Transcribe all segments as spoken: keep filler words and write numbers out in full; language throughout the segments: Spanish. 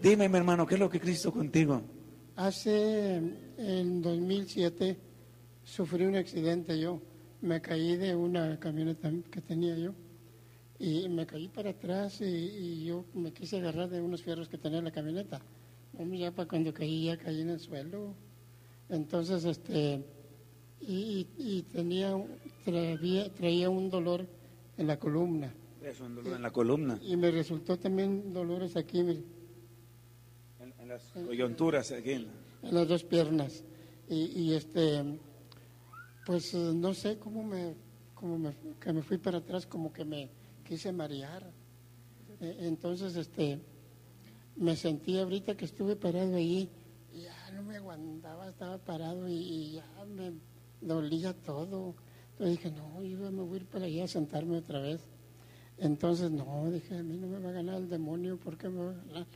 Dime, mi hermano, ¿qué es lo que Cristo contigo? Hace, en dos mil siete, sufrí un accidente yo. Me caí de una camioneta que tenía yo. Y me caí para atrás y, y yo me quise agarrar de unos fierros que tenía la camioneta. Hombre, ya para cuando caí, ya caí en el suelo. Entonces, este, y, y tenía, traía, traía un dolor en la columna. Eso, un dolor en la columna. Y me resultó también dolores aquí, mire. En, en las coyunturas aquí. En, en las dos piernas. Y, y este, pues no sé cómo me, cómo me, que me fui para atrás, como que me quise marear. Entonces, este, me sentí ahorita que estuve parado ahí, y ya no me aguantaba, estaba parado y, y ya me dolía todo. Entonces dije, no, yo me voy a ir para allá a sentarme otra vez. Entonces, no, dije, a mí no me va a ganar el demonio, ¿por qué me va a ganar?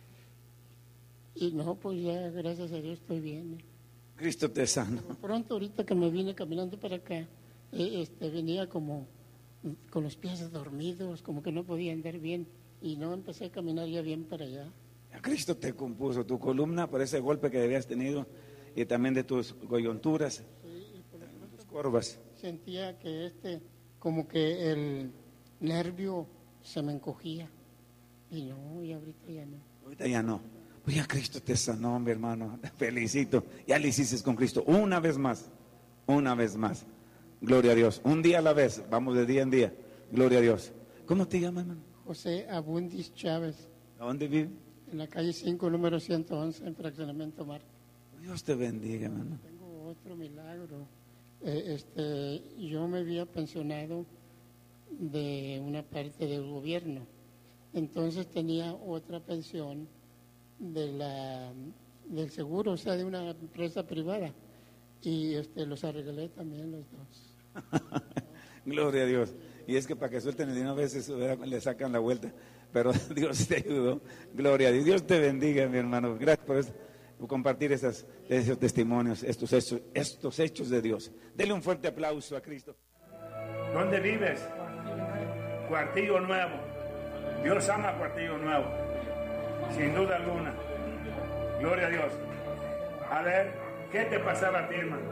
Y no, pues ya, gracias a Dios, estoy bien. Cristo te sana. Pronto, ahorita que me vine caminando para acá, eh, este, venía como con los pies dormidos, como que no podía andar bien, y no empecé a caminar ya bien para allá. Cristo te compuso tu columna por ese golpe que habías tenido y también de tus coyunturas, sí, y por lo tus corvas. Sentía que este, como que el nervio se me encogía, y no, y ahorita ya no. Ahorita ya no. Pues ya Cristo te sanó, mi hermano. Te felicito. Ya le hiciste con Cristo una vez más, una vez más. Gloria a Dios. Un día a la vez, vamos de día en día. Gloria a Dios. ¿Cómo te llamas, hermano? José Abundis Chávez. ¿A dónde vive? En la calle cinco, número ciento once, en Fraccionamiento Mar. Dios te bendiga, hermano. Tengo otro milagro. Eh, este, yo me había pensionado de una parte del gobierno. Entonces tenía otra pensión de la del seguro, o sea, de una empresa privada. Y este, los arreglé también los dos. Gloria a Dios. Y es que para que suelten el dinero a veces le sacan la vuelta, pero Dios te ayudó. Gloria a Dios. Dios te bendiga, mi hermano. Gracias por, eso, por compartir esas, esos testimonios, estos hechos, estos hechos de Dios. Dele un fuerte aplauso a Cristo. ¿Dónde vives? Cuartillo Nuevo. Dios ama Cuartillo Nuevo, sin duda alguna. Gloria a Dios. A ver, ¿qué te pasaba a ti, hermano?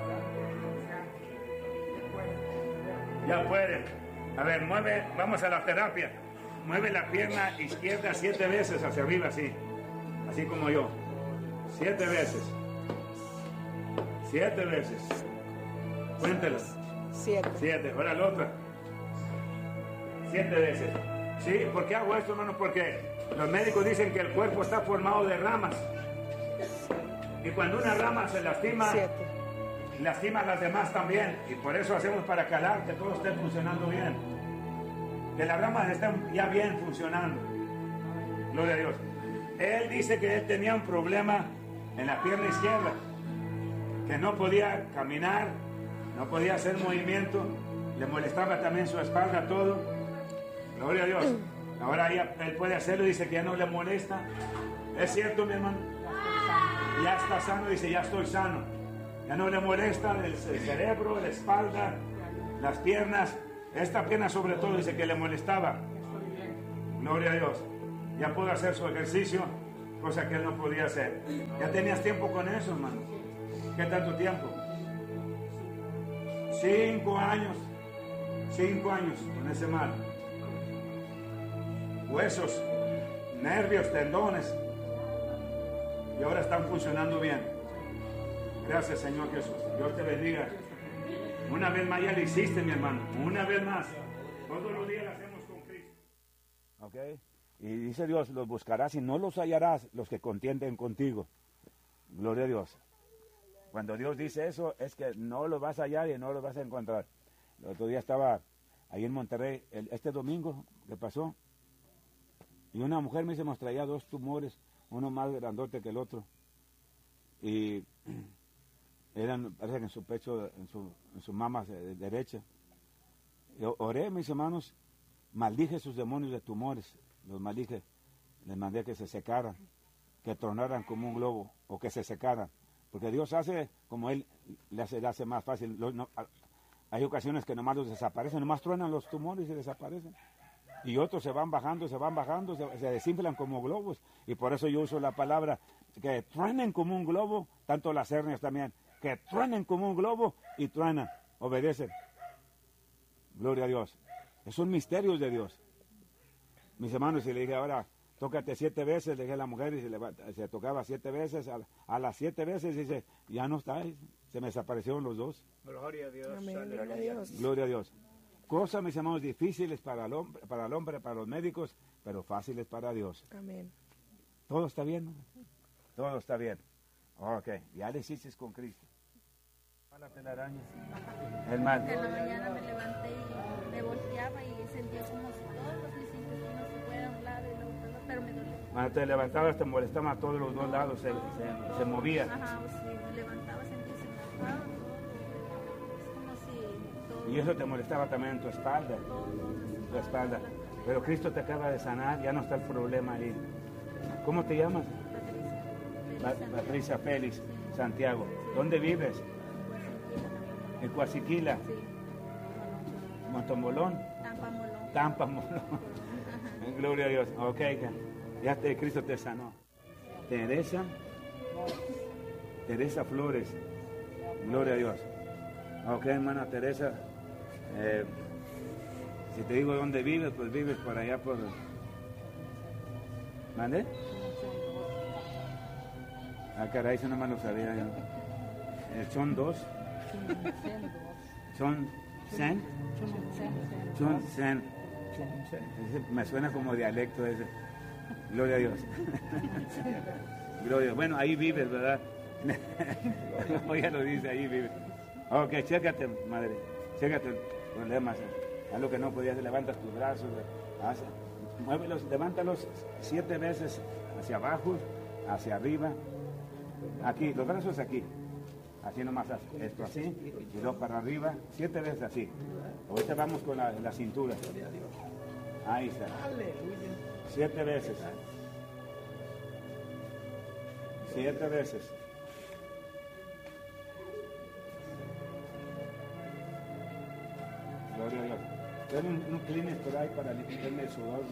Ya puede. A ver, mueve, vamos a la terapia. Mueve la pierna izquierda siete veces hacia arriba, así. Así como yo. Siete veces. Siete veces. Cuéntelo. Siete. Siete. Ahora la otra. Siete veces. ¿Sí? ¿Por qué hago esto, hermano? Porque los médicos dicen que el cuerpo está formado de ramas. Y cuando una rama se lastima, Siete. lastima a las demás también. Y por eso hacemos para calar, que todo esté funcionando bien. Que las ramas estén ya bien funcionando. Gloria a Dios. Él dice que él tenía un problema en la pierna izquierda. Que no podía caminar, no podía hacer movimiento. Le molestaba también su espalda, todo. Gloria a Dios. Ahora ya él puede hacerlo, dice que ya no le molesta. ¿Es cierto, mi hermano? Ya está sano, dice, ya estoy sano. Ya no le molesta el, el cerebro, la espalda, las piernas. Esta pierna sobre todo dice que le molestaba. Gloria a Dios. Ya pudo hacer su ejercicio, cosa que él no podía hacer. ¿Ya tenías tiempo con eso, hermano? ¿Qué tanto tiempo? Cinco años. Cinco años con ese mal. Huesos, nervios, tendones. Y ahora están funcionando bien. Gracias, Señor Jesús. Dios te bendiga. Una vez más ya lo hiciste, mi hermano. Una vez más. Todos los días lo hacemos con Cristo. Ok. Y dice Dios, los buscarás y no los hallarás los que contienden contigo. Gloria a Dios. Cuando Dios dice eso, es que no los vas a hallar y no los vas a encontrar. El otro día estaba ahí en Monterrey, el, este domingo que pasó, y una mujer me dice, nos traía dos tumores, uno más grandote que el otro. Y eran, parece que en su pecho, en su, en su mama derecha. Yo oré, mis hermanos, maldije sus demonios de tumores, los maldije, les mandé que se secaran, que tronaran como un globo, o que se secaran. Porque Dios hace como Él le hace, le hace más fácil. Los, no, hay ocasiones que nomás los desaparecen, nomás truenan los tumores y desaparecen. y otros se van bajando, se van bajando, se, se desinflan como globos. Y por eso yo uso la palabra que truenen como un globo, tanto las hernias también, que truenen como un globo y truenan, obedecen. Gloria a Dios. Son misterios de Dios. Mis hermanos, y le dije, ahora, tócate siete veces, le dije a la mujer, y se, levanta, se tocaba siete veces, a, a las siete veces, dice, ya no está, se me desaparecieron los dos. Gloria a Dios. Amén, gloria a Dios. Gloria a Dios. Cosas, mis hermanos, difíciles para el hombre, para el hombre, para los médicos, pero fáciles para Dios. Amén. Todo está bien, ¿no? Todo está bien. Ok, ya le hiciste con Cristo. La telaraña. El mal. En la mañana me levanté y me volteaba y sentía como si todos los mis intestinos se fueran a un lado y a otro, pero me dolía. Cuando te levantabas te molestaban a todos los dos lados, se, se, se movía. Ajá, o si me levantaba sentía que se me bajaba todo. Es como si todo. Y eso te molestaba también en tu espalda. Todo, todo, Tu espalda. Pero Cristo te acaba de sanar, ya no está el problema ahí. ¿Cómo te llamas? Patricia. Patricia Félix Santiago. ¿Dónde vives? En Coaziquila. Sí. Montomolón. Tampamolón. Tampamolón. Gloria a Dios. Ok, ya, ya te, Cristo te sanó. Teresa. Teresa Flores. Gloria a Dios. Ok, hermana Teresa. Eh, si te digo dónde vives, pues vives por allá por... ¿Mande? Ah, caray, eso no me lo sabía yo. Eh, son dos. Son Sen. Son Sen. Ese me suena como dialecto ese. Gloria a Dios. Gloria. Bueno, ahí vives, ¿verdad? Ya lo dice, ahí vives. Ok, chécate, madre. Chécate problemas. Haz lo que no podías, levantas tus brazos. Haz, muévelos, levántalos siete veces hacia abajo, hacia arriba. Aquí, los brazos aquí. Así nomás, esto así, y dos para arriba, siete veces así. Ahorita vamos con la, la cintura. Ahí está. Siete veces. Siete veces. Gloria a Dios. ¿Tienes un, un Kleenex por ahí para limpiarme el sudor?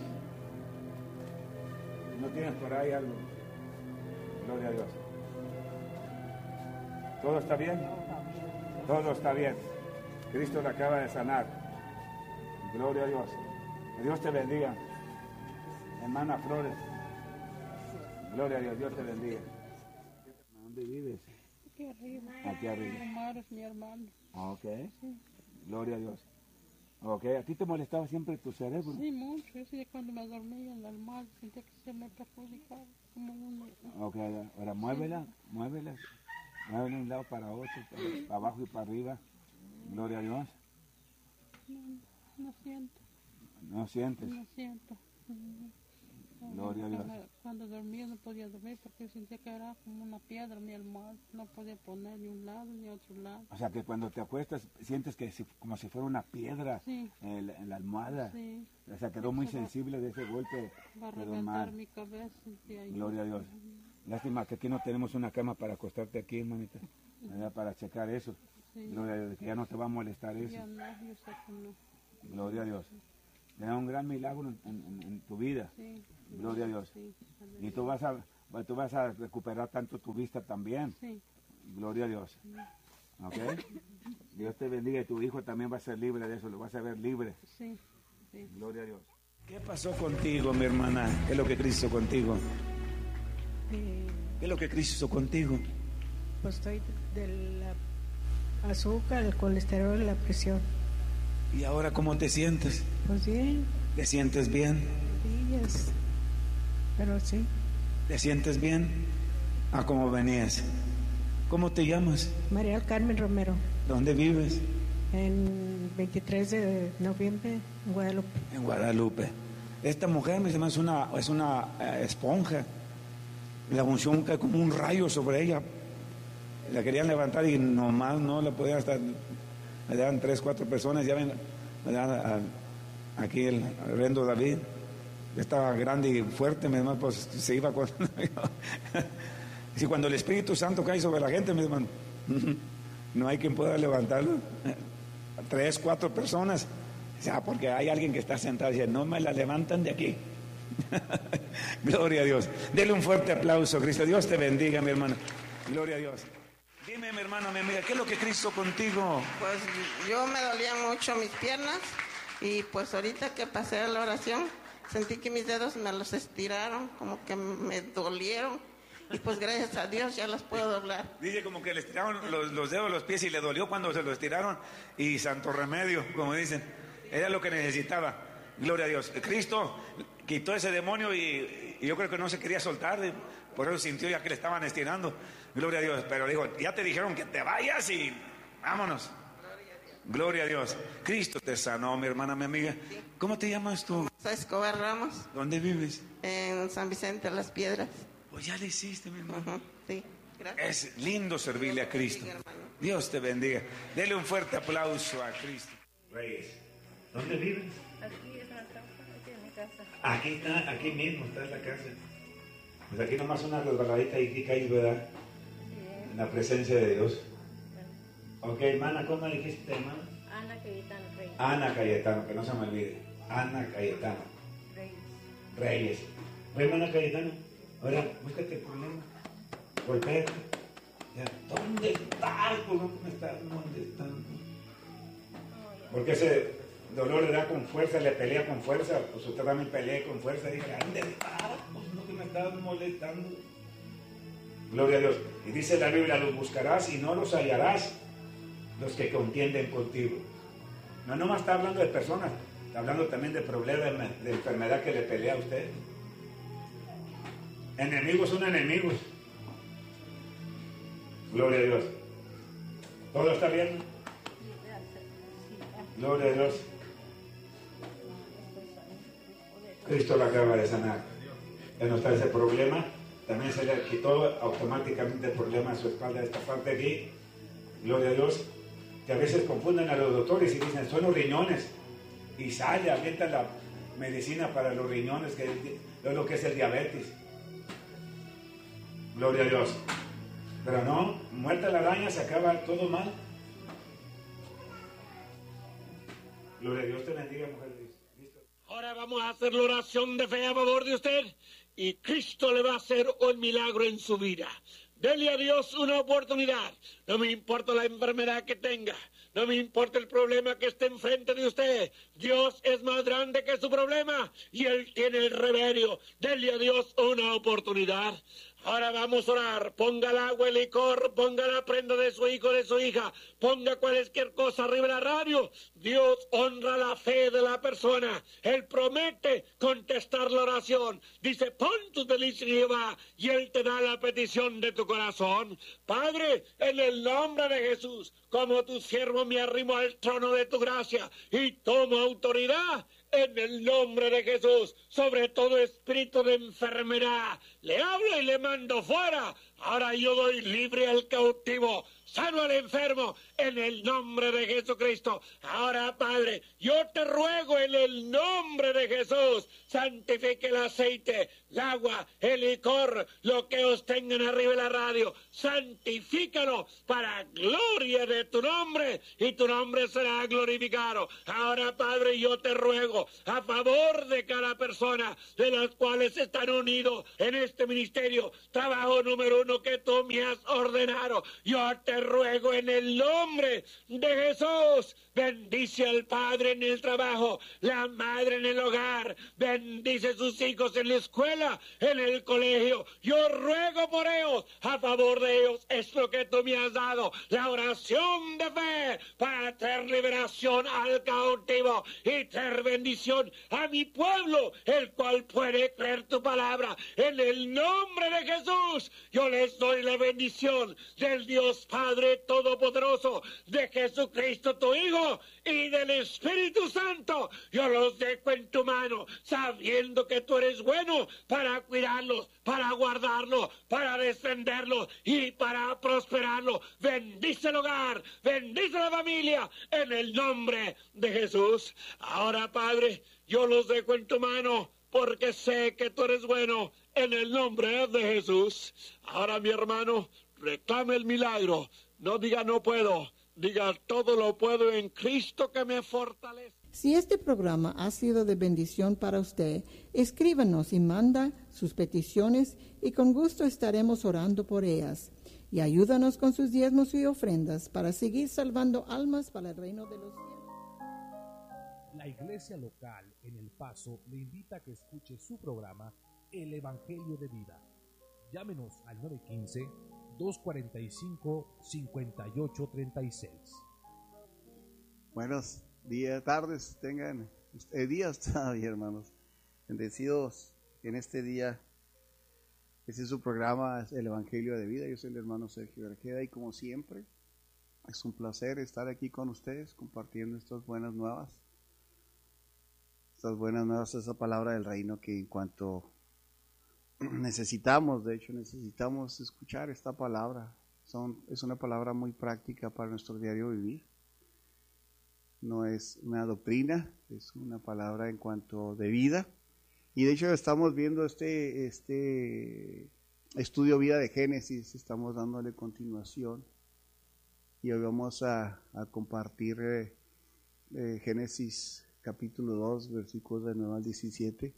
¿No tienes por ahí algo? Gloria a Dios. ¿Todo está bien? Todo está bien. Cristo le acaba de sanar. Gloria a Dios. Que Dios te bendiga. Hermana Flores. Gloria a Dios. Dios te bendiga. ¿Dónde vives? Aquí arriba. Aquí arriba. Mi hermano es mi hermano. Ok. Gloria a Dios. Ok. ¿A ti te molestaba siempre tu cerebro? Sí, mucho. Yo sí, cuando me dormía en la almohada sentía que se me perjudicaba. Como un... Ok. Ahora muévela. Muévela. Muévela de un lado para otro. Para, para abajo y para arriba. Gloria a Dios. No, no siento. ¿No sientes? No siento. Gloria a Dios. Cuando, cuando dormía no podía dormir porque sentía que era como una piedra mi almohada. No podía poner ni un lado ni otro lado. O sea que cuando te acuestas sientes que si, como si fuera una piedra Sí. en, la, en la almohada. Sí. O sea, quedó muy Se va- sensible de ese golpe. Va a Quedó reventar mal. mi cabeza. Sentía yo. Gloria a Dios. Lástima que aquí no tenemos una cama para acostarte aquí, hermanita. ¿Verdad? Para checar eso. Sí. Gloria a Dios, que ya no te va a molestar eso. Ya no, yo sé que no. Gloria a Dios. Le da un gran milagro en, en- en tu vida. Sí. Gloria a Dios. Sí. Y tú vas a, tú vas a recuperar tanto tu vista también. Sí. Gloria a Dios. ¿Ok? Dios te bendiga y tu hijo también va a ser libre de eso, lo vas a ver libre. Sí. Sí. Gloria a Dios. ¿Qué pasó contigo, mi hermana? ¿Qué es lo que Cristo hizo contigo? Eh, ¿Qué es lo que Cristo hizo contigo? pues estoy de la azúcar, el colesterol, la presión. ¿Y ahora cómo te sientes? Pues bien, ¿Te sientes bien? días. Pero sí, ¿Te sientes bien? ¿A cómo venías? ¿Cómo te llamas? María del Carmen Romero, ¿Dónde vives? en veintitrés de noviembre, en Guadalupe. En Guadalupe. Esta mujer, mis hermanos, es una, es una eh, esponja. La unción cae como un rayo sobre ella. La querían levantar y nomás no la podían hasta... Me daban tres, cuatro personas, ya ven, me daban a- aquí el Rendo David, estaba grande y fuerte, mi hermano, pues se iba con... Si cuando el Espíritu Santo cae sobre la gente, mi hermano, no hay quien pueda levantarlo. Tres, cuatro personas, O sea, porque hay alguien que está sentado y dice, no me la levantan de aquí. Gloria a Dios. Dele un fuerte aplauso a Cristo. Dios te bendiga, mi hermano. Gloria a Dios. Dime, mi hermano, mi amiga, ¿qué es lo que Cristo contigo? Pues yo me dolían mucho mis piernas y pues ahorita que pasé a la oración sentí que mis dedos me los estiraron, como que me dolieron y pues gracias a Dios ya las puedo doblar. Dice como que le estiraron los, los dedos de los pies y le dolió cuando se los estiraron y santo remedio, como dicen. Era lo que necesitaba. Gloria a Dios. Cristo quitó ese demonio y, y yo creo que no se quería soltar, por eso sintió ya que le estaban estirando. Gloria a Dios. Pero dijo, ya te dijeron que te vayas y vámonos. Gloria a Dios. Cristo te sanó, mi hermana, mi amiga. ¿Cómo te llamas tú? Soy Escobar Ramos. ¿Dónde vives? En San Vicente, Las Piedras. Pues ya le hiciste, mi hermano. Uh-huh. Sí, gracias. Es lindo servirle a Cristo. Dios te bendiga. Dele un fuerte aplauso a Cristo. Reyes, ¿dónde vives? Aquí en la casa, aquí en mi casa. Aquí está, aquí mismo está en la casa. Pues aquí nomás una resbaladita y aquí caes, ¿verdad? Sí. En la presencia de Dios. Ok, hermana, ¿cómo dijiste, hermana? Ana Cayetano Reyes. Ana Cayetano, que no se me olvide. Ana Cayetano Reyes. Reyes. Oye, hermana Cayetano, ahora búscate el problema. Golpéate. Ya, ¿dónde estás? ¿Por qué me estás molestando? Porque ese dolor le da con fuerza, le pelea con fuerza. Pues usted también pelea con fuerza. Dije, ¿dónde estás? Pues no que me estás molestando. Gloria a Dios. Y dice la Biblia, los buscarás y no los hallarás, los que contienden contigo. No nomás está hablando de personas, está hablando también de problemas, de enfermedad que le pelea a usted. Enemigos son enemigos. Gloria a Dios. ¿Todo está bien? Gloria a Dios. Cristo la acaba de sanar. Ya no está ese problema. También se le quitó automáticamente el problema de su espalda, de esta parte aquí. Gloria a Dios. Que a veces confunden a los doctores y dicen, son los riñones. Y sale, avienta la medicina para los riñones, que es lo que es el diabetes. Gloria a Dios. Pero no, muerta la araña se acaba todo mal. Gloria a Dios, te bendiga, mujer de Dios. ¿Listo? Ahora vamos a hacer la oración de fe a favor de usted y Cristo le va a hacer un milagro en su vida. Dele a Dios una oportunidad. No me importa la enfermedad que tenga. No me importa el problema que esté enfrente de usted. Dios es más grande que su problema y Él tiene el remedio. Dele a Dios una oportunidad. Ahora vamos a orar. Ponga el agua, el licor, ponga la prenda de su hijo, de su hija, ponga cualquier cosa arriba de la radio. Dios honra la fe de la persona. Él promete contestar la oración. Dice, pon tus delicias en Jehová y Él te da la petición de tu corazón. Padre, en el nombre de Jesús, como tu siervo me arrimo al trono de tu gracia y tomo autoridad en el nombre de Jesús sobre todo espíritu de enfermedad. Le hablo y le mando fuera. Ahora yo doy libre al cautivo, sano al enfermo, en el nombre de Jesucristo. Ahora, Padre, yo te ruego en el nombre de Jesús, santifique el aceite, el agua, el licor, lo que os tengan arriba de la radio, santifícalo para gloria de tu nombre, y tu nombre será glorificado. Ahora, Padre, yo te ruego a favor de cada persona de las cuales están unidos en este ministerio, trabajo número uno que tú me has ordenado. Yo te ruego en el nombre de Jesús, bendice al padre en el trabajo, la madre en el hogar, bendice a sus hijos en la escuela, en el colegio. Yo ruego por ellos, a favor de ellos, es lo que tú me has dado, la oración de fe para traer liberación al cautivo y traer bendición a mi pueblo, el cual puede creer tu palabra. En el nombre de Jesús, yo les doy la bendición del Dios Padre Todopoderoso, de Jesucristo tu Hijo y del Espíritu Santo. Yo los dejo en tu mano, sabiendo que tú eres bueno para cuidarlos, para guardarlos, para defenderlos y para prosperarlos. Bendice el hogar, bendice la familia, en el nombre de Jesús. Ahora, Padre, yo los dejo en tu mano, porque sé que tú eres bueno, en el nombre de Jesús. Ahora, mi hermano, reclame el milagro. No diga no puedo, diga todo lo puedo en Cristo que me fortalece. Si este programa ha sido de bendición para usted, escríbanos y manda sus peticiones y con gusto estaremos orando por ellas. Y ayúdanos con sus diezmos y ofrendas para seguir salvando almas para el reino de los cielos. La iglesia local en El Paso le invita a que escuche su programa El Evangelio de Vida. Llámenos al nueve uno cinco, dos cuatro cinco, cinco ocho tres seis. Buenos días, tardes, tengan eh, días todavía, hermanos. Bendecidos en este día. Este es su programa, El Evangelio de Vida. Yo soy el hermano Sergio Verjeda y como siempre, es un placer estar aquí con ustedes compartiendo estas buenas nuevas. Estas buenas nuevas, esa palabra del reino que en cuanto necesitamos, de hecho necesitamos escuchar esta palabra. Son, es una palabra muy práctica para nuestro diario vivir. No es una doctrina, es una palabra en cuanto de vida. Y de hecho estamos viendo este, este estudio vida de Génesis, estamos dándole continuación. Y hoy vamos a, a compartir eh, eh, Génesis capítulo dos, versículos del nueve al diecisiete.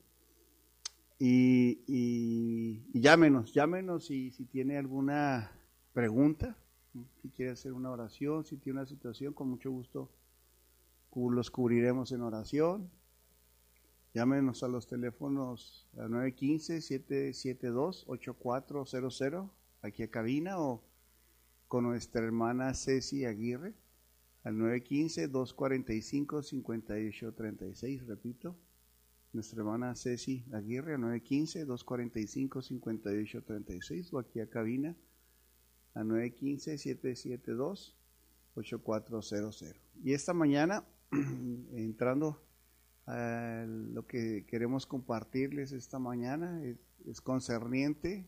Y, y, y llámenos, llámenos y si tiene alguna pregunta, si quiere hacer una oración, si tiene una situación, con mucho gusto los cubriremos en oración. Llámenos a los teléfonos al nueve uno cinco, siete siete dos, ocho cuatro cero cero, aquí a cabina, o con nuestra hermana Ceci Aguirre, al nueve uno cinco, dos cuatro cinco, cinco ocho tres seis, repito, nuestra hermana Ceci Aguirre, al nueve uno cinco, dos cuatro cinco, cinco ocho tres seis, o aquí a cabina, al nueve uno cinco, siete siete dos, ocho cuatro cero cero. Y esta mañana, entrando a lo que queremos compartirles esta mañana, es, es concerniente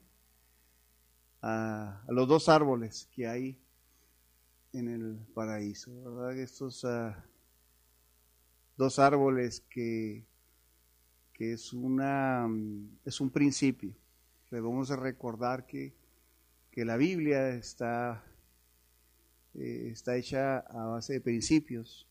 a, a los dos árboles que hay en el paraíso, ¿verdad? Estos uh, dos árboles que, que es, una, es un principio. Debemos recordar que, que la Biblia está, eh, está hecha a base de principios.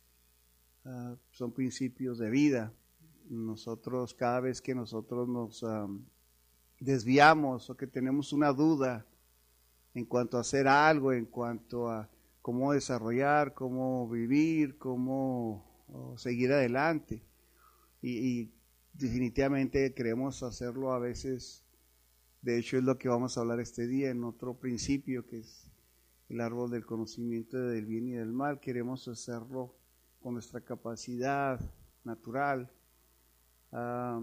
Uh, son principios de vida. Nosotros, cada vez que nosotros nos um, desviamos o que tenemos una duda en cuanto a hacer algo, en cuanto a cómo desarrollar, cómo vivir, cómo oh, seguir adelante, y, y definitivamente queremos hacerlo a veces. De hecho es lo que vamos a hablar este día en otro principio, que es el árbol del conocimiento del bien y del mal. Queremos hacerlo con nuestra capacidad natural. Uh,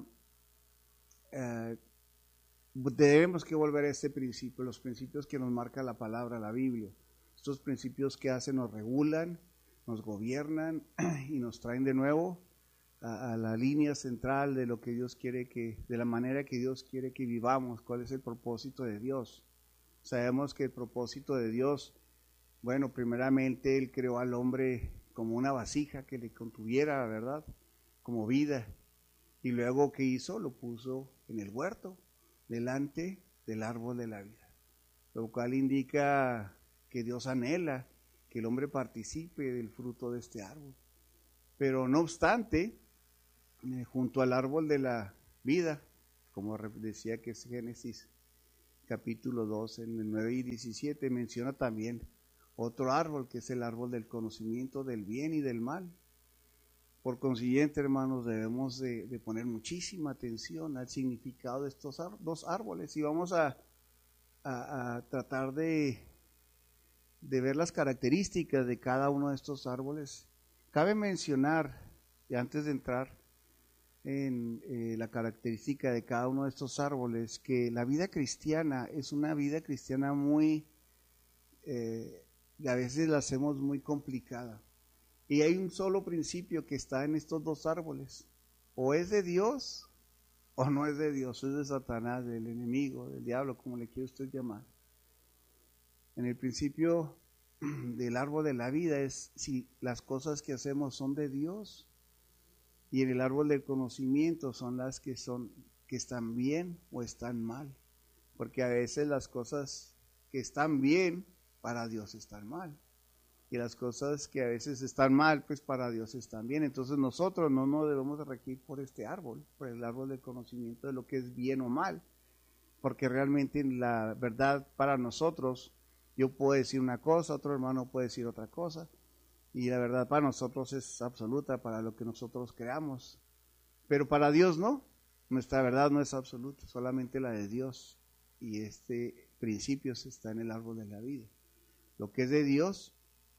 uh, debemos que volver a este principio, los principios que nos marca la palabra, la Biblia. Estos principios que hacen, nos regulan, nos gobiernan y nos traen de nuevo a, a la línea central de lo que Dios quiere que, de la manera que Dios quiere que vivamos, cuál es el propósito de Dios. Sabemos que el propósito de Dios, bueno, primeramente Él creó al hombre como una vasija que le contuviera, ¿verdad? Como vida. Y luego, ¿qué hizo? Lo puso en el huerto, delante del árbol de la vida. Lo cual indica que Dios anhela que el hombre participe del fruto de este árbol. Pero no obstante, eh, junto al árbol de la vida, como decía que es Génesis capítulo dos, en el nueve y diecisiete, menciona también otro árbol, que es el árbol del conocimiento del bien y del mal. Por consiguiente, hermanos, debemos de, de poner muchísima atención al significado de estos ar- dos árboles, y vamos a, a, a tratar de, de ver las características de cada uno de estos árboles. Cabe mencionar, y antes de entrar en eh, la característica de cada uno de estos árboles, que la vida cristiana es una vida cristiana muy... Eh, y a veces la hacemos muy complicada. Y hay un solo principio que está en estos dos árboles: o es de Dios o no es de Dios, es de Satanás, del enemigo, del diablo, como le quiere usted llamar. En el principio del árbol de la vida es si las cosas que hacemos son de Dios, y en el árbol del conocimiento son las que son que están bien o están mal, porque a veces las cosas que están bien para Dios están mal. y las cosas que a veces están mal, pues para Dios están bien. Entonces nosotros no nos debemos de regir por este árbol, por el árbol del conocimiento de lo que es bien o mal, porque realmente la verdad para nosotros, yo puedo decir una cosa, otro hermano puede decir otra cosa, y la verdad para nosotros es absoluta, para lo que nosotros creamos, pero para Dios no, nuestra verdad no es absoluta, solamente la de Dios, y este principio está en el árbol de la vida. Lo que es de Dios,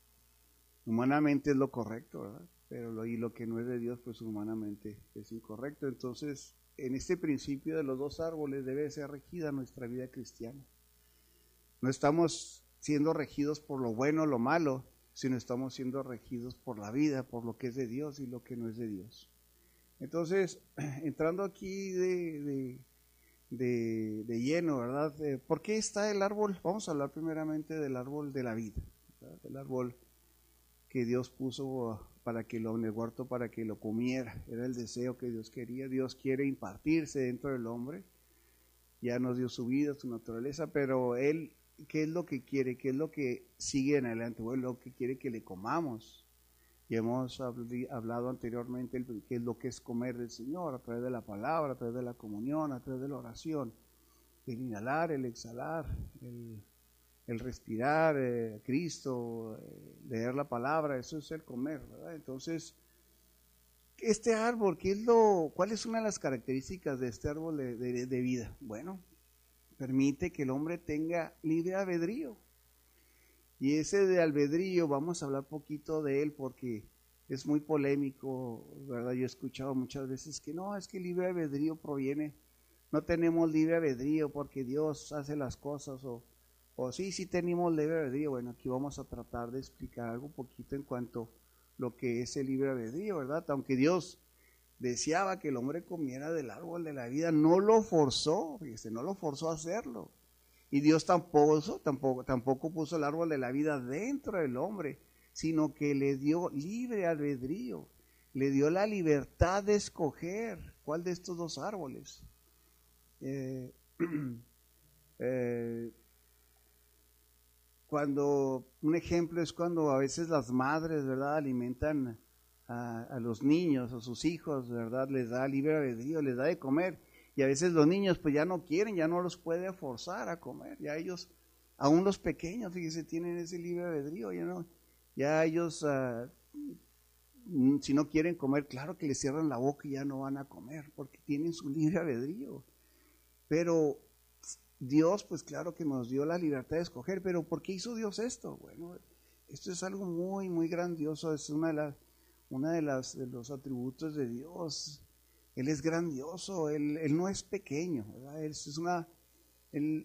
humanamente es lo correcto, ¿verdad? Pero lo, y lo que no es de Dios, pues humanamente es incorrecto. Entonces, en este principio de los dos árboles debe ser regida nuestra vida cristiana. No estamos siendo regidos por lo bueno o lo malo, sino estamos siendo regidos por la vida, por lo que es de Dios y lo que no es de Dios. Entonces, entrando aquí de, de, de, de lleno, ¿verdad? Eh, ¿Por qué está el árbol? Vamos a hablar primeramente del árbol de la vida, ¿verdad? El árbol que Dios puso para que lo, en el huerto para que lo comiera, era el deseo que Dios quería. Dios quiere impartirse dentro del hombre, ya nos dio su vida, su naturaleza, pero Él, ¿qué es lo que quiere? ¿Qué es lo que sigue en adelante? Bueno, lo que quiere que le comamos. Y hemos hablado anteriormente qué es lo que es comer del Señor, a través de la palabra, a través de la comunión, a través de la oración, el inhalar, el exhalar, el el respirar, eh, Cristo, eh, leer la palabra, eso es el comer, ¿verdad? Entonces, este árbol, ¿qué es lo, ¿cuál es una de las características de este árbol de, de, de vida? Bueno, permite que el hombre tenga libre albedrío. Y ese de albedrío, vamos a hablar poquito de él porque es muy polémico, ¿verdad? Yo he escuchado muchas veces que no, es que el libre albedrío proviene, no tenemos libre albedrío porque Dios hace las cosas, o O sí, sí tenemos libre albedrío. Bueno, aquí vamos a tratar de explicar algo poquito en cuanto a lo que es el libre albedrío, ¿verdad? Aunque Dios deseaba que el hombre comiera del árbol de la vida, no lo forzó, fíjese, no lo forzó a hacerlo. Y Dios tampoco, tampoco, tampoco puso el árbol de la vida dentro del hombre, sino que le dio libre albedrío, le dio la libertad de escoger cuál de estos dos árboles. Eh, eh, Cuando, un ejemplo es cuando a veces las madres, ¿verdad?, alimentan a, a los niños o sus hijos, ¿verdad?, les da libre albedrío, les da de comer, y a veces los niños pues ya no quieren, ya no los puede forzar a comer, ya ellos, aún los pequeños, fíjese, tienen ese libre albedrío, ya no, ya ellos, uh, si no quieren comer, claro que les cierran la boca y ya no van a comer, porque tienen su libre albedrío, pero Dios, pues claro que nos dio la libertad de escoger, pero ¿por qué hizo Dios esto? Bueno, esto es algo muy, muy grandioso, es una de las, una de las, de los atributos de Dios. Él es grandioso, Él, él no es pequeño, ¿verdad? Él es una, él,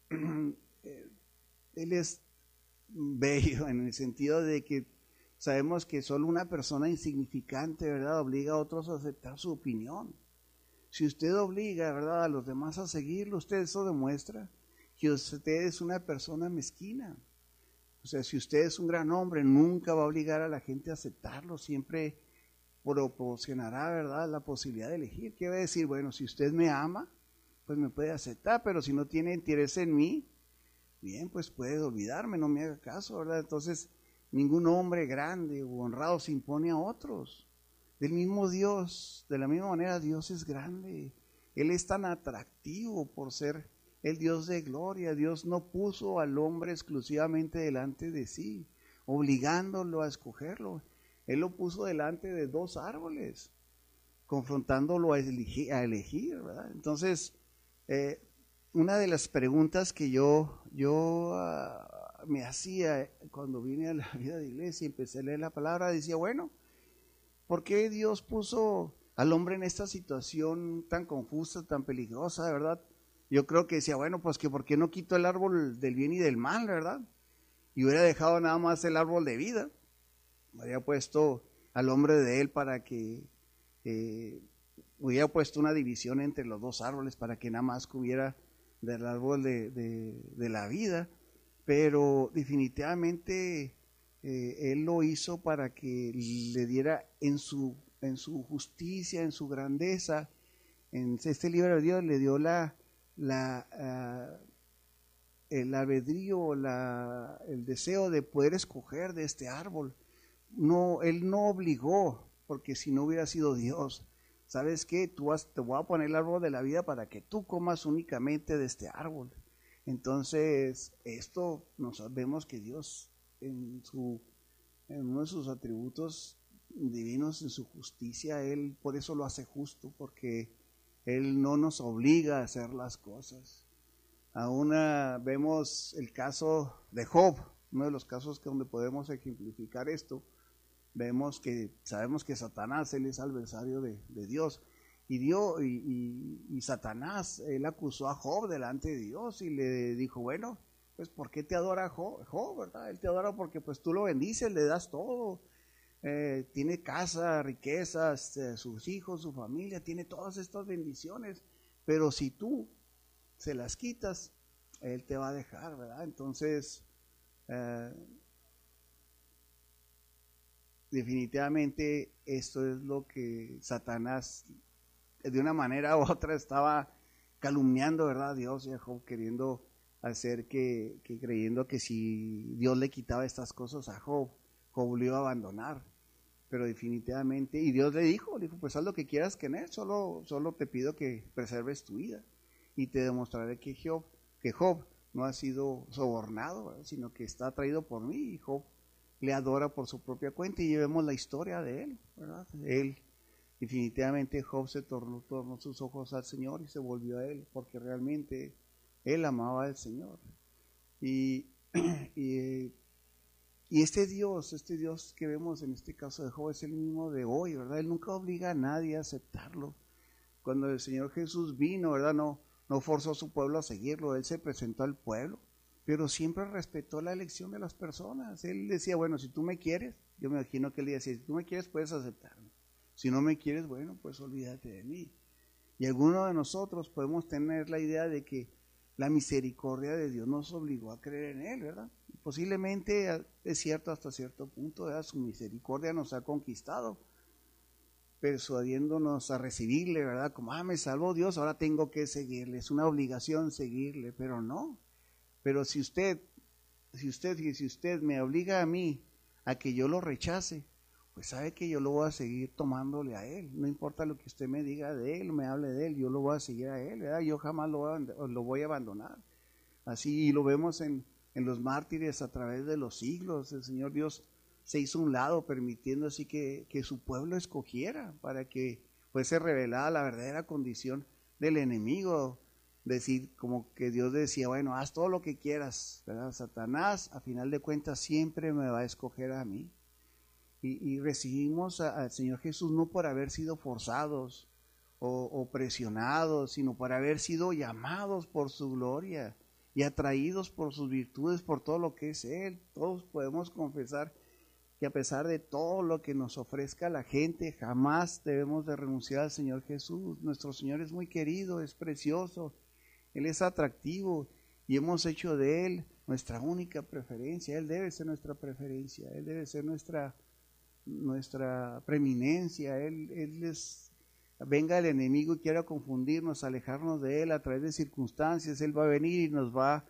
él es bello en el sentido de que sabemos que solo una persona insignificante, ¿verdad?, obliga a otros a aceptar su opinión. Si usted obliga, ¿verdad?, a los demás a seguirlo, usted eso demuestra que usted es una persona mezquina. O sea, si usted es un gran hombre, nunca va a obligar a la gente a aceptarlo, siempre proporcionará, ¿verdad?, la posibilidad de elegir. ¿Qué va a decir? Bueno, si usted me ama, pues me puede aceptar, pero si no tiene interés en mí, bien, pues puede olvidarme, no me haga caso, ¿verdad? Entonces, ningún hombre grande o honrado se impone a otros. Del mismo Dios, de la misma manera, Dios es grande. Él es tan atractivo por ser el Dios de gloria. Dios no puso al hombre exclusivamente delante de sí, obligándolo a escogerlo. Él lo puso delante de dos árboles, confrontándolo a elegir, a elegir, ¿verdad? Entonces, eh, una de las preguntas que yo, yo uh, me hacía cuando vine a la vida de iglesia y empecé a leer la palabra, decía, bueno, ¿por qué Dios puso al hombre en esta situación tan confusa, tan peligrosa, verdad? Yo creo que decía, bueno, pues que ¿por qué no quitó el árbol del bien y del mal, verdad? Y hubiera dejado nada más el árbol de vida. Habría puesto al hombre de él para que eh, hubiera puesto una división entre los dos árboles para que nada más hubiera del árbol de, de, de la vida. Pero definitivamente Eh, él lo hizo para que le diera en su, en su justicia, en su grandeza, en este libro de Dios le dio la, la, uh, el albedrío, la, el deseo de poder escoger de este árbol. No, él no obligó, porque si no hubiera sido Dios, ¿sabes qué? Tú vas, te voy a poner el árbol de la vida para que tú comas únicamente de este árbol. Entonces, esto nos vemos que Dios en, su, en uno de sus atributos divinos, en su justicia, Él por eso lo hace justo, porque Él no nos obliga a hacer las cosas. Aún vemos el caso de Job, uno de los casos que donde podemos ejemplificar esto. Vemos que, sabemos que Satanás, él es adversario de, de Dios. Y, Dios y, y, y Satanás, él acusó a Job delante de Dios y le dijo, bueno, pues ¿por qué te adora Job? Job, ¿verdad? Él te adora porque pues tú lo bendices, le das todo. Eh, tiene casa, riquezas, eh, sus hijos, su familia, tiene todas estas bendiciones. Pero si tú se las quitas, él te va a dejar, ¿verdad? Entonces, eh, definitivamente esto es lo que Satanás de una manera u otra estaba calumniando, ¿verdad? Dios y a Job, queriendo hacer que, que creyendo que si Dios le quitaba estas cosas a Job, Job lo iba a abandonar. Pero definitivamente, y Dios le dijo, le dijo, pues haz lo que quieras que en él, solo, solo te pido que preserves tu vida y te demostraré que Job, que Job no ha sido sobornado, ¿verdad? Sino que está atraído por mí, y Job le adora por su propia cuenta, y vemos la historia de él, ¿verdad? Él, definitivamente Job se tornó, tornó sus ojos al Señor y se volvió a él, porque realmente él amaba al Señor. Y, y, y este Dios, este Dios que vemos en este caso de Job es el mismo de hoy, ¿verdad? Él nunca obliga a nadie a aceptarlo. Cuando el Señor Jesús vino, ¿verdad? No, no forzó a su pueblo a seguirlo, Él se presentó al pueblo, pero siempre respetó la elección de las personas. Él decía, bueno, si tú me quieres, yo me imagino que él decía, si tú me quieres puedes aceptarme. Si no me quieres, bueno, pues olvídate de mí. Y algunos de nosotros podemos tener la idea de que la misericordia de Dios nos obligó a creer en Él, ¿verdad? Y posiblemente es cierto hasta cierto punto, ¿verdad? Su misericordia nos ha conquistado, persuadiéndonos a recibirle, ¿verdad? Como, ah, me salvó Dios, ahora tengo que seguirle, es una obligación seguirle, pero no. Pero si usted, si usted, si usted me obliga a mí a que yo lo rechace, pues sabe que yo lo voy a seguir tomándole a Él. No importa lo que usted me diga de Él, me hable de Él, yo lo voy a seguir a Él, ¿verdad? Yo jamás lo voy a, lo voy a abandonar. Así lo vemos en, en los mártires a través de los siglos. El Señor Dios se hizo un lado, permitiendo así que, que su pueblo escogiera para que fuese revelada la verdadera condición del enemigo. Decir, como que Dios decía, bueno, haz todo lo que quieras, ¿verdad? Satanás, a final de cuentas, siempre me va a escoger a mí. Y, y recibimos a, al Señor Jesús no por haber sido forzados o, o presionados, sino por haber sido llamados por su gloria y atraídos por sus virtudes, por todo lo que es Él. Todos podemos confesar que a pesar de todo lo que nos ofrezca la gente, jamás debemos de renunciar al Señor Jesús. Nuestro Señor es muy querido, es precioso, Él es atractivo y hemos hecho de Él nuestra única preferencia. Él debe ser nuestra preferencia, Él debe ser nuestra, nuestra preeminencia. Él, Él es, venga el enemigo y quiera confundirnos, alejarnos de Él a través de circunstancias, Él va a venir y nos va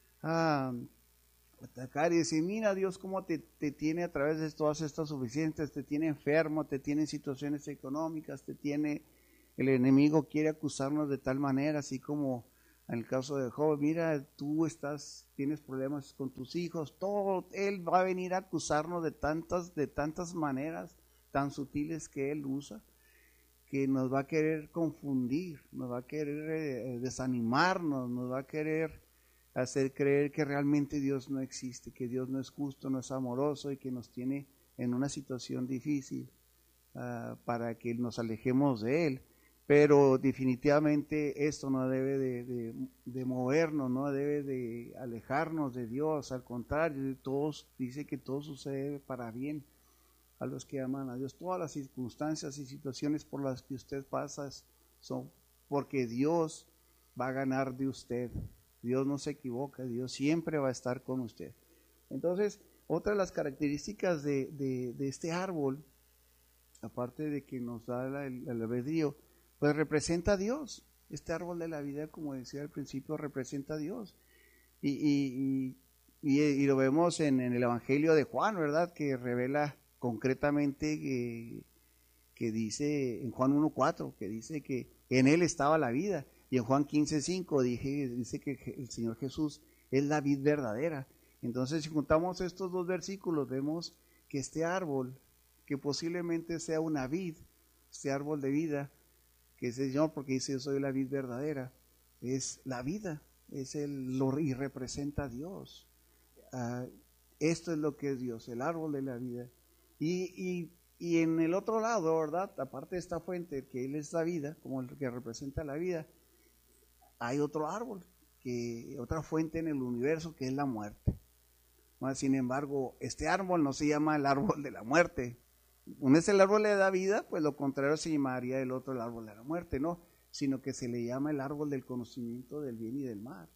a atacar y decir, mira Dios cómo te, te tiene a través de todas estas suficientes, te tiene enfermo, te tiene en situaciones económicas, te tiene, el enemigo quiere acusarnos de tal manera, así como en el caso de Job, mira, tú estás, tienes problemas con tus hijos, todo, él va a venir a acusarnos de tantas, de tantas maneras tan sutiles que él usa, que nos va a querer confundir, nos va a querer eh, desanimarnos, nos va a querer hacer creer que realmente Dios no existe, que Dios no es justo, no es amoroso y que nos tiene en una situación difícil uh, para que nos alejemos de Él. Pero definitivamente esto no debe de, de, de movernos, no debe de alejarnos de Dios. Al contrario, todos, dice que todo sucede para bien a los que aman a Dios. Todas las circunstancias y situaciones por las que usted pasa son porque Dios va a ganar de usted. Dios no se equivoca, Dios siempre va a estar con usted. Entonces, otra de las características de, de, de este árbol, aparte de que nos da el, el albedrío, pues representa a Dios. Este árbol de la vida, como decía al principio, representa a Dios. Y, y, y, y lo vemos en, en el Evangelio de Juan, ¿verdad? Que revela concretamente que, que dice, en Juan uno cuatro, que dice que en él estaba la vida. Y en Juan quince cinco dije, dice que el Señor Jesús es la vid verdadera. Entonces, si juntamos estos dos versículos, vemos que este árbol, que posiblemente sea una vid, este árbol de vida, que es el Señor, porque dice yo soy la vid verdadera, es la vida, es el, lo, y representa a Dios. Uh, esto es lo que es Dios, el árbol de la vida. Y, y, y en el otro lado, ¿verdad? Aparte de esta fuente, que Él es la vida, como el que representa la vida, hay otro árbol, que, otra fuente en el universo, que es la muerte. Sin embargo, este árbol no se llama el árbol de la muerte. Uno es el árbol de la vida, pues lo contrario se llamaría el otro el árbol de la muerte, no, sino que se le llama el árbol del conocimiento del bien y del mal.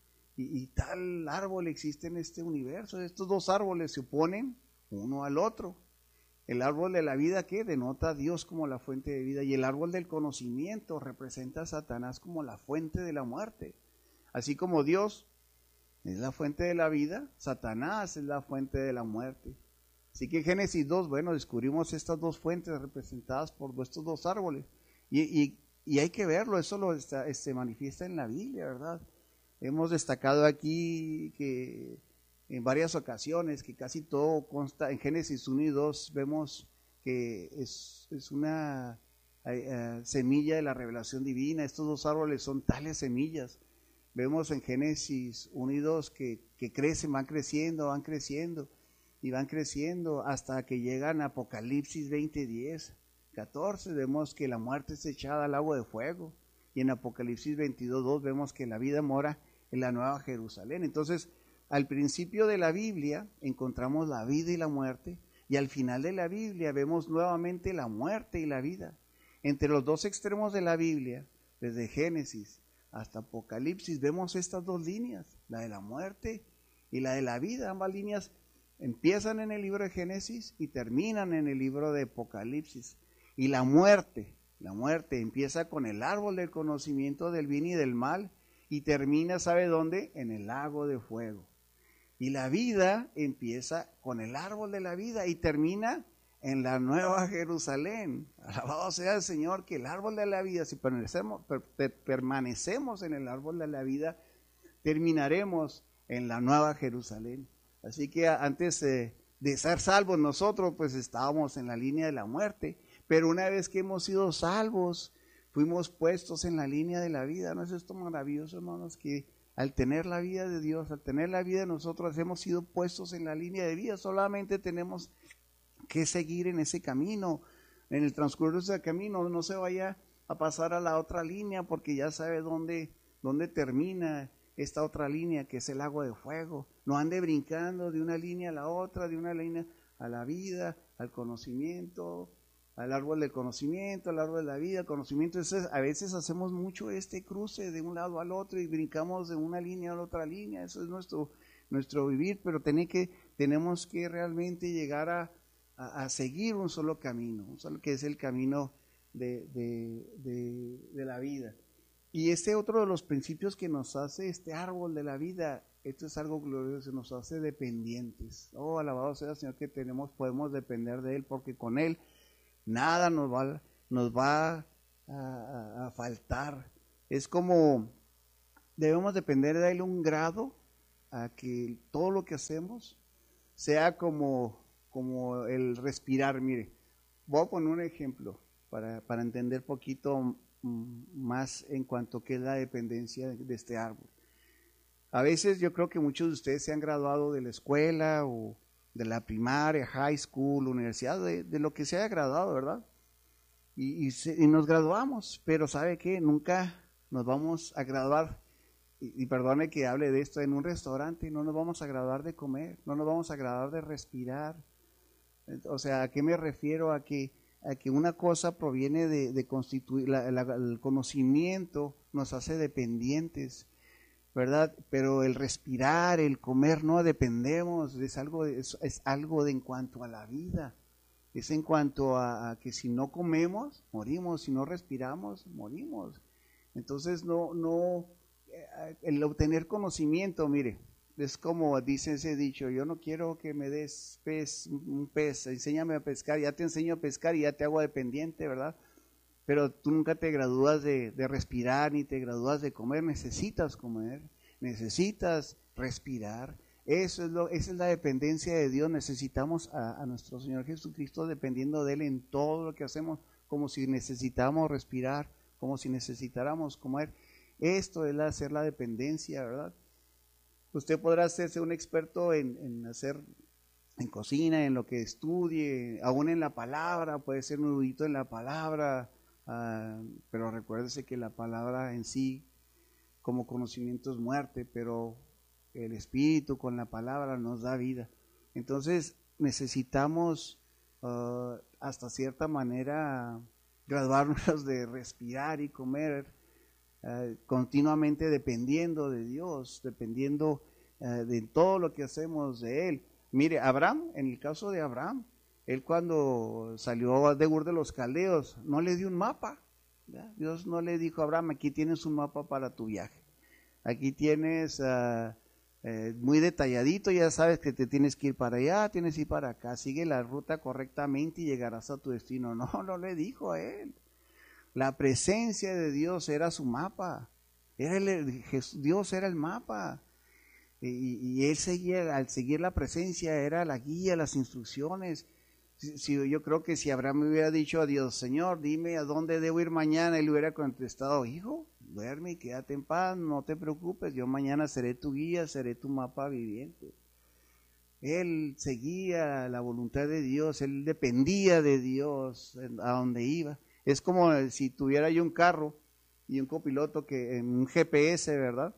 Y, y tal árbol existe en este universo. Estos dos árboles se oponen uno al otro. El árbol de la vida, que denota a Dios como la fuente de vida, y el árbol del conocimiento representa a Satanás como la fuente de la muerte. Así como Dios es la fuente de la vida, Satanás es la fuente de la muerte. Así que en Génesis dos, bueno, descubrimos estas dos fuentes representadas por estos dos árboles. Y, y, y hay que verlo, eso lo está, se manifiesta en la Biblia, ¿verdad? Hemos destacado aquí que en varias ocasiones que casi todo consta en Génesis uno y dos, vemos que es, es una uh, semilla de la revelación divina. Estos dos árboles son tales semillas. Vemos en Génesis uno y dos que, que crecen, van creciendo, van creciendo y van creciendo hasta que llegan a Apocalipsis veinte, diez, catorce. Vemos que la muerte es echada al agua de fuego, y en Apocalipsis veintidós, dos vemos que la vida mora en la Nueva Jerusalén. Entonces, al principio de la Biblia encontramos la vida y la muerte, y al final de la Biblia vemos nuevamente la muerte y la vida. Entre los dos extremos de la Biblia, desde Génesis hasta Apocalipsis, vemos estas dos líneas, la de la muerte y la de la vida. Ambas líneas empiezan en el libro de Génesis y terminan en el libro de Apocalipsis. Y la muerte, la muerte empieza con el árbol del conocimiento del bien y del mal y termina, ¿sabe dónde? En el lago de fuego. Y la vida empieza con el árbol de la vida y termina en la Nueva Jerusalén. Alabado sea el Señor, que el árbol de la vida, si permanecemos, per, per, permanecemos en el árbol de la vida, terminaremos en la Nueva Jerusalén. Así que antes eh, de ser salvos nosotros, pues estábamos en la línea de la muerte, pero una vez que hemos sido salvos, fuimos puestos en la línea de la vida. ¿No es esto maravilloso, hermanos? Que al tener la vida de Dios, al tener la vida de nosotros, hemos sido puestos en la línea de vida. Solamente tenemos que seguir en ese camino, en el transcurso de ese camino. No se vaya a pasar a la otra línea, porque ya sabe dónde, dónde termina esta otra línea, que es el lago de fuego. No ande brincando de una línea a la otra, de una línea a la vida, al conocimiento, al árbol del conocimiento, al árbol de la vida, conocimiento. Entonces, a veces hacemos mucho este cruce de un lado al otro y brincamos de una línea a la otra línea. Eso es nuestro, nuestro vivir, pero tiene que, tenemos que realmente llegar a, a, a seguir un solo camino, un solo, que es el camino de, de, de, de la vida. Y este otro de los principios que nos hace este árbol de la vida, esto es algo glorioso, nos hace dependientes. Oh, alabado sea el Señor, que tenemos, podemos depender de Él, porque con Él nada nos va, nos va a, a, a faltar. Es como debemos depender de Él un grado a que todo lo que hacemos sea como, como el respirar. Mire, voy a poner un ejemplo para, para entender poquito más en cuanto a qué es la dependencia de, de este árbol. A veces yo creo que muchos de ustedes se han graduado de la escuela o de la primaria, high school, universidad, de, de lo que se haya graduado, ¿verdad? Y, y, se, y nos graduamos, pero ¿sabe qué? Nunca nos vamos a graduar, y, y perdone que hable de esto, en un restaurante, no nos vamos a graduar de comer, no nos vamos a graduar de respirar. O sea, ¿a qué me refiero? A que a que una cosa proviene de, de constituir, la, la, el conocimiento nos hace dependientes, ¿verdad? Pero el respirar, el comer, no dependemos, es algo, es, es algo de en cuanto a la vida, es en cuanto a, a que si no comemos, morimos, si no respiramos, morimos. Entonces no, no, el obtener conocimiento, mire, es como dice ese dicho, yo no quiero que me des pez, un pez, enséñame a pescar, ya te enseño a pescar y ya te hago dependiente, ¿verdad? Pero tú nunca te gradúas de, de respirar ni te gradúas de comer, necesitas comer, necesitas respirar. Eso es lo, esa es la dependencia de Dios. Necesitamos a, a nuestro Señor Jesucristo dependiendo de Él en todo lo que hacemos, como si necesitáramos respirar, como si necesitáramos comer. Esto es la, hacer la dependencia, ¿verdad? Usted podrá hacerse un experto en, en hacer, en cocina, en lo que estudie, aún en la palabra, puede ser un erudito en la palabra, uh, pero recuérdese que la palabra en sí, como conocimiento, es muerte, pero el Espíritu con la palabra nos da vida. Entonces necesitamos uh, hasta cierta manera graduarnos de respirar y comer uh, continuamente dependiendo de Dios, dependiendo uh, de todo lo que hacemos de Él. Mire, Abraham, en el caso de Abraham, él cuando salió de Ur de los Caldeos, no le dio un mapa, ¿verdad? Dios no le dijo a Abraham, aquí tienes un mapa para tu viaje, aquí tienes... Uh, Eh, muy detalladito, ya sabes que te tienes que ir para allá, tienes que ir para acá, sigue la ruta correctamente y llegarás a tu destino. No, no le dijo a él. La presencia de Dios era su mapa, era el, Dios era el mapa, y, y él seguía, al seguir la presencia era la guía, las instrucciones. Si, si, yo creo que si Abraham me hubiera dicho a Dios, Señor, dime a dónde debo ir mañana, él hubiera contestado, hijo, duerme y quédate en paz, no te preocupes, yo mañana seré tu guía, seré tu mapa viviente. Él seguía la voluntad de Dios, él dependía de Dios a donde iba. Es como si tuviera yo un carro y un copiloto que en un G P S, ¿verdad?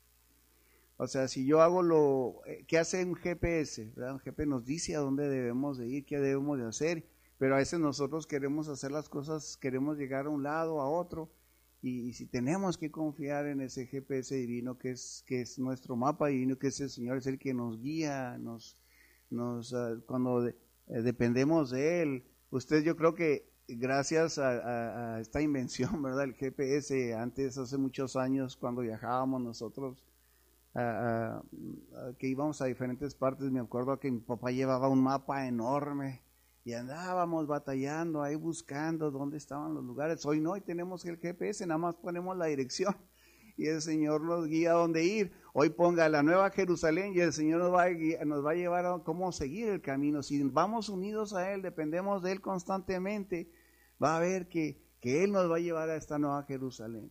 O sea, si yo hago lo ¿qué hace un G P S? ¿verdad? Un G P S nos dice a dónde debemos de ir, qué debemos de hacer, pero a veces nosotros queremos hacer las cosas, queremos llegar a un lado, a otro. Y, y si tenemos que confiar en ese G P S divino que es que es nuestro mapa divino, que es el Señor, es el que nos guía, nos, nos uh, cuando de, eh, dependemos de Él. Usted, yo creo que gracias a, a, a esta invención, ¿verdad? El G P S, antes, hace muchos años, cuando viajábamos nosotros, uh, uh, uh, que íbamos a diferentes partes, me acuerdo que mi papá llevaba un mapa enorme, y andábamos batallando ahí buscando dónde estaban los lugares. Hoy no, hoy tenemos el G P S, nada más ponemos la dirección y el Señor nos guía a dónde ir. Hoy ponga la Nueva Jerusalén y el Señor nos va a, guiar, nos va a llevar a cómo seguir el camino. Si vamos unidos a Él, dependemos de Él constantemente, va a ver que, que Él nos va a llevar a esta Nueva Jerusalén.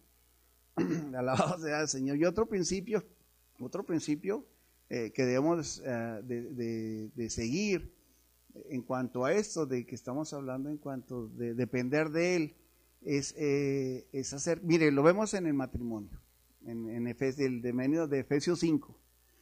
Alabado sea el Señor. Y otro principio, otro principio eh, que debemos uh, de, de, de seguir en cuanto a esto de que estamos hablando, en cuanto de depender de Él, es, eh, es hacer, mire, lo vemos en el matrimonio, en, en Efesios, el demonio de Efesios cinco,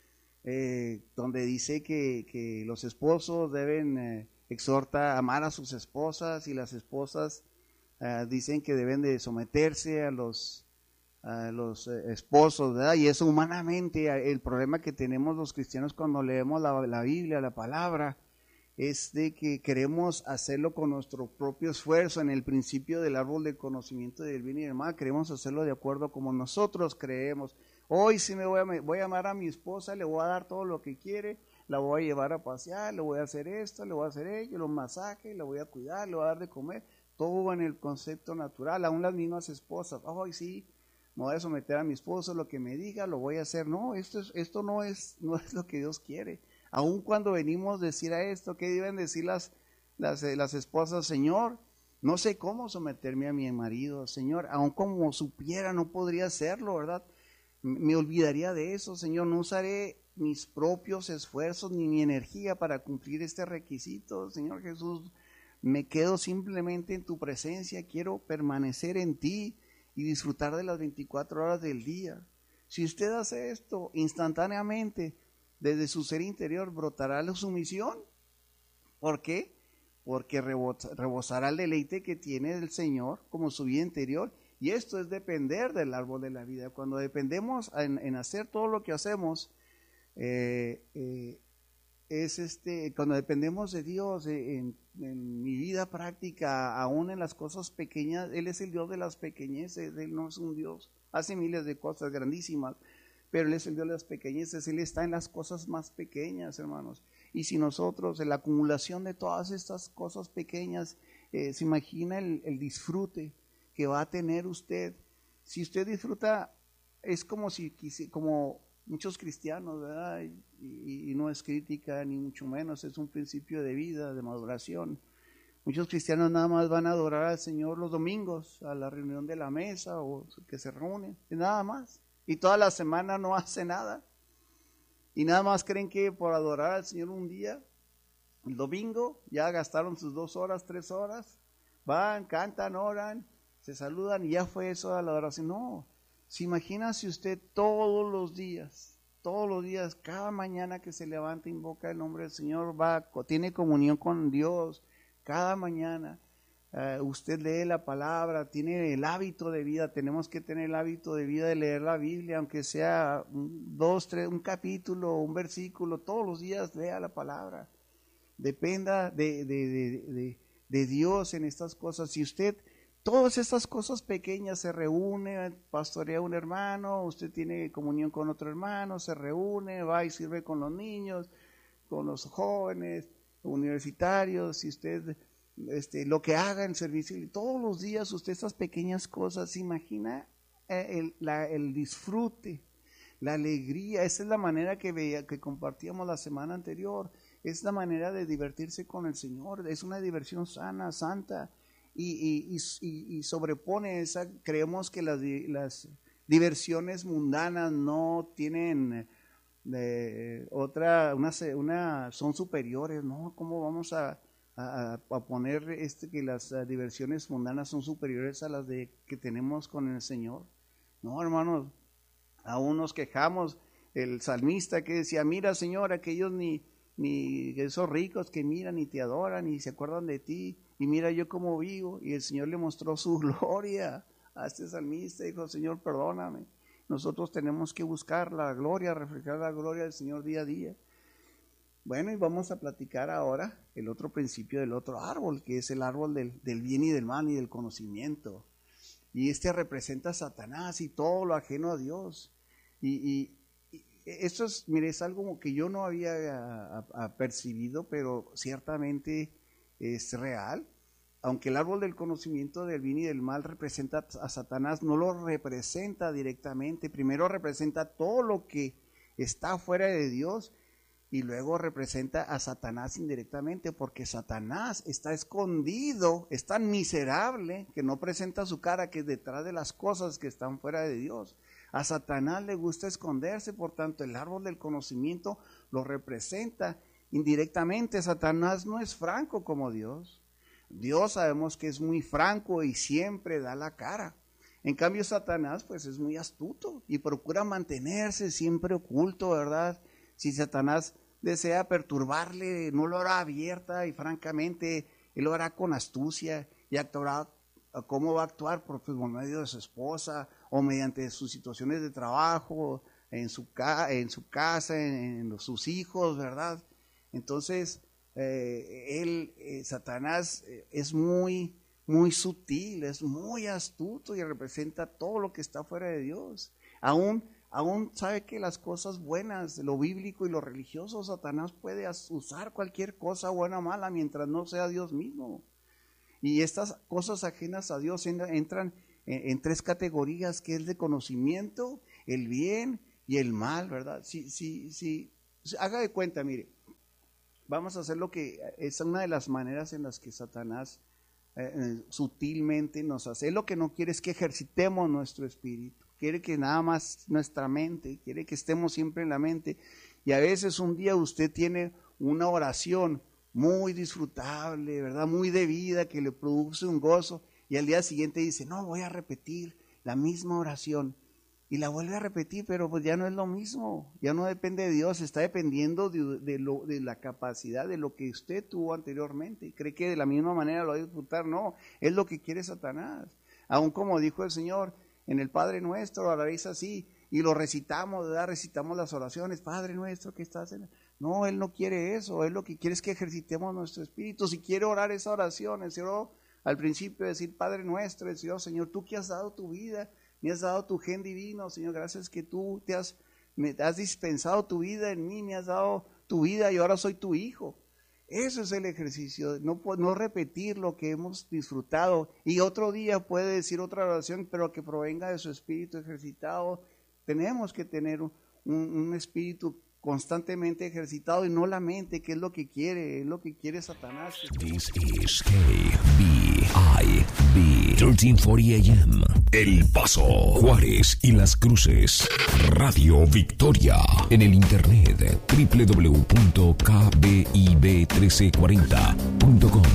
eh, donde dice que, que los esposos deben eh, exhortar, amar a sus esposas, y las esposas eh, dicen que deben de someterse a los, a los eh, esposos, ¿verdad? Y eso humanamente, el problema que tenemos los cristianos cuando leemos la, la Biblia, la palabra, es de que queremos hacerlo con nuestro propio esfuerzo. En el principio del árbol del conocimiento del bien y del mal, queremos hacerlo de acuerdo como nosotros creemos. Hoy sí me voy a, voy a amar a mi esposa, le voy a dar todo lo que quiere, la voy a llevar a pasear, le voy a hacer esto, le voy a hacer ello, los masajes, le voy a cuidar, le voy a dar de comer, todo en el concepto natural. Aún las mismas esposas, hoy sí me voy a someter a mi esposo, lo que me diga lo voy a hacer. No, esto, es, esto no, es, no es lo que Dios quiere. Aun cuando venimos a decir a esto, ¿qué deben decir las, las, las esposas? Señor, no sé cómo someterme a mi marido, Señor, aun como supiera no podría hacerlo, ¿verdad? Me olvidaría de eso, Señor, no usaré mis propios esfuerzos ni mi energía para cumplir este requisito, Señor Jesús, me quedo simplemente en tu presencia, quiero permanecer en ti y disfrutar de las veinticuatro horas del día. Si usted hace esto instantáneamente, desde su ser interior brotará la sumisión. ¿Por qué? Porque rebosará el deleite que tiene del Señor como su vida interior. Y esto es depender del árbol de la vida. Cuando dependemos en, en hacer todo lo que hacemos, eh, eh, es este, cuando dependemos de Dios eh, en, en mi vida práctica, aún en las cosas pequeñas, Él es el Dios de las pequeñeces, Él no es un Dios, hace miles de cosas grandísimas. pero Él es el Dios de las pequeñeces, Él está en las cosas más pequeñas, hermanos. Y si nosotros, en la acumulación de todas estas cosas pequeñas, eh, se imagina el, el disfrute que va a tener usted. Si usted disfruta, es como si, como muchos cristianos, ¿verdad? Y, y, y no es crítica, ni mucho menos, es un principio de vida, de maduración. Muchos cristianos nada más van a adorar al Señor los domingos, a la reunión de la mesa, o que se reúnen, y nada más. Y toda la semana no hace nada. Y nada más creen que por adorar al Señor un día, el domingo, ya gastaron sus dos horas, tres horas, van, cantan, oran, se saludan y ya fue eso a la adoración. No, se imagina si usted todos los días, todos los días, cada mañana que se levanta e invoca el nombre del Señor, va, tiene comunión con Dios, cada mañana. Uh, usted lee la palabra, tiene el hábito de vida, tenemos que tener el hábito de vida de leer la Biblia, aunque sea un, dos, tres, un capítulo, un versículo, todos los días lea la palabra. Dependa de, de, de, de, de Dios en estas cosas. Si usted, todas estas cosas pequeñas, se reúne, pastorea a un hermano, usted tiene comunión con otro hermano, se reúne, va y sirve con los niños, con los jóvenes, universitarios, si usted... Este, lo que haga en servicio, y todos los días usted estas pequeñas cosas, se imagina eh, el, la, el disfrute, la alegría. Esa es la manera que, veía, que compartíamos la semana anterior, es la manera de divertirse con el Señor, es una diversión sana, santa, y, y, y, y sobrepone esa. Creemos que las, las diversiones mundanas no tienen eh, otra, una, una, son superiores, ¿no? ¿Cómo vamos a A, a poner este que las uh, diversiones mundanas son superiores a las de que tenemos con el Señor? No, hermanos, aún nos quejamos. El salmista que decía, mira, Señor, aquellos ni, ni esos ricos que miran y te adoran y se acuerdan de ti, y mira yo cómo vivo. Y el Señor le mostró su gloria a este salmista, dijo, Señor, perdóname. Nosotros tenemos que buscar la gloria, reflejar la gloria del Señor día a día. Bueno, y vamos a platicar ahora el otro principio del otro árbol, que es el árbol del, del bien y del mal y del conocimiento. Y este representa a Satanás y todo lo ajeno a Dios. Y, y, y esto es, mire, es algo que yo no había a, a percibido, pero ciertamente es real. Aunque el árbol del conocimiento del bien y del mal representa a Satanás, no lo representa directamente. Primero representa todo lo que está fuera de Dios, y luego representa a Satanás indirectamente, porque Satanás está escondido, es tan miserable que no presenta su cara, que es detrás de las cosas que están fuera de Dios. A Satanás le gusta esconderse, por tanto el árbol del conocimiento lo representa indirectamente. Satanás no es franco como Dios. Dios sabemos que es muy franco y siempre da la cara. En cambio Satanás pues es muy astuto y procura mantenerse siempre oculto, ¿verdad? Si Satanás desea perturbarle, no lo hará abierta y francamente, él lo hará con astucia y actuará. ¿Cómo va a actuar? Por, pues, por medio de su esposa o mediante sus situaciones de trabajo, en su, ca en su casa, en, en los, sus hijos, ¿verdad? Entonces, eh, él, eh, Satanás eh, es muy, muy sutil, es muy astuto y representa todo lo que está fuera de Dios. Aún Aún sabe que las cosas buenas, lo bíblico y lo religioso, Satanás puede usar cualquier cosa buena o mala mientras no sea Dios mismo. Y estas cosas ajenas a Dios entran en, en tres categorías, que es de conocimiento, el bien y el mal, ¿verdad? Si, si, si, haga de cuenta, mire, vamos a hacer lo que es una de las maneras en las que Satanás eh, sutilmente nos hace. Él lo que no quiere es que ejercitemos nuestro espíritu. Quiere que nada más nuestra mente, quiere que estemos siempre en la mente. Y a veces un día usted tiene una oración muy disfrutable, ¿verdad? Muy de vida, que le produce un gozo. Y al día siguiente dice, no, voy a repetir la misma oración. Y la vuelve a repetir, pero pues ya no es lo mismo. Ya no depende de Dios, está dependiendo de, de, lo, de la capacidad, de lo que usted tuvo anteriormente. Y cree que de la misma manera lo va a disfrutar. No, es lo que quiere Satanás. Aún como dijo el Señor, en el Padre Nuestro, a la vez así, y lo recitamos, ¿verdad? Recitamos las oraciones, Padre Nuestro que estás en... No, Él no quiere eso, Él lo que quiere es que ejercitemos nuestro espíritu. Si quiere orar esa oración, el Señor al principio decir, Padre Nuestro, el Señor, Señor, tú que has dado tu vida, me has dado tu gen divino, Señor, gracias que tú te has me has dispensado tu vida en mí, me has dado tu vida y ahora soy tu hijo. Eso es el ejercicio, no, no repetir lo que hemos disfrutado y otro día puede decir otra oración, pero que provenga de su espíritu ejercitado. Tenemos que tener un, un espíritu constantemente ejercitado y no la mente, que es lo que quiere, es lo que quiere Satanás. This is K B I B trece cuarenta A M El Paso, Juárez y Las Cruces. Radio Victoria. En el internet doble u doble u doble u punto k b i b mil trescientos cuarenta punto com.